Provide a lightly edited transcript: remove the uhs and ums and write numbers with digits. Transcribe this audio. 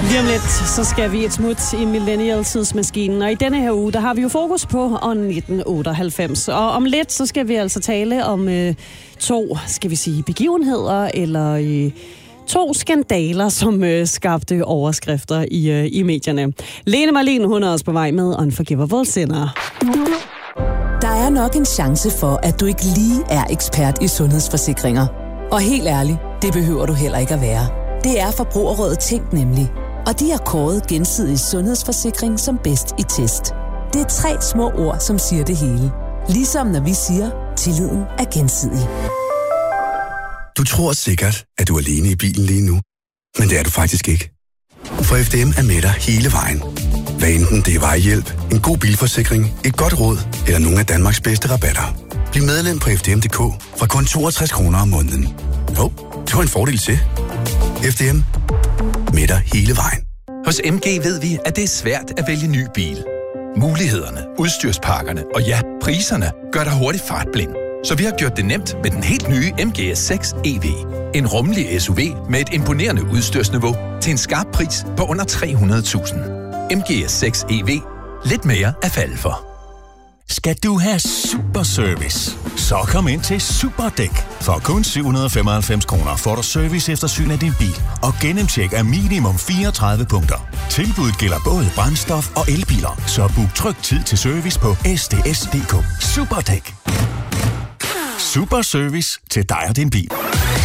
Lige om lidt, så skal vi et smut i millennial-tidsmaskinen, og i denne her uge, der har vi jo fokus på år 1998. Og om lidt, så skal vi altså tale om to, skal vi sige, begivenheder, eller to skandaler, som skabte overskrifter i medierne. Lene Marlin, hun er også på vej med Unforgivable Sinner. Der er nok en chance for, at du ikke lige er ekspert i sundhedsforsikringer. Og helt ærligt, det behøver du heller ikke at være. Det er Forbrugerrådet Tænk nemlig. Og de har kåret gensidig sundhedsforsikring som bedst i test. Det er 3 små ord, som siger det hele. Ligesom når vi siger, tilliden er gensidig. Du tror sikkert, at du er alene i bilen lige nu. Men det er du faktisk ikke. For FDM er med dig hele vejen. Hvad enten det er vejhjælp, en god bilforsikring, et godt råd eller nogle af Danmarks bedste rabatter. Bliv medlem på FDM.dk fra kun 62 kroner om måneden. Det var en fordel til. FDM. Med dig hele vejen. Hos MG ved vi, at det er svært at vælge ny bil. Mulighederne, udstyrspakkerne og ja, priserne gør dig hurtigt fartblind. Så vi har gjort det nemt med den helt nye MG6 EV. En rummelig SUV med et imponerende udstyrsniveau til en skarp pris på under 300.000. MG6 EV. Lidt mere at falde for. Skal du have super service? Så kom ind til Superdæk. For kun 795 kroner får du service efter syn af din bil og gennemtjek af minimum 34 punkter. Tilbuddet gælder både brændstof og elbiler, så book tryg tid til service på sds.dk. Superdæk. Super service til dig og din bil.